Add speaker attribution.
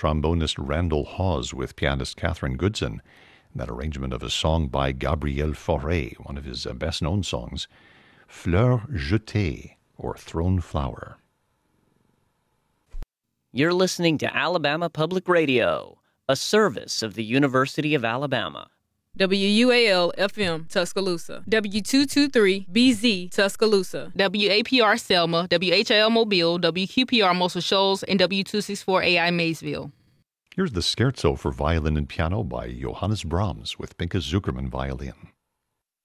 Speaker 1: trombonist Randall Hawes with pianist Catherine Goodson, and that arrangement of a song by Gabriel Fauré, one of his best-known songs, Fleur Jetée, or Thrown Flower.
Speaker 2: You're listening to Alabama Public Radio, a service of the University of Alabama.
Speaker 3: WUAL-FM, Tuscaloosa. W223-BZ, Tuscaloosa. WAPR Selma, WHIL Mobile, WQPR Muscle Shoals, and W264AI Maysville.
Speaker 1: Here's the Scherzo for violin and piano by Johannes Brahms with Pinchas Zukerman violin.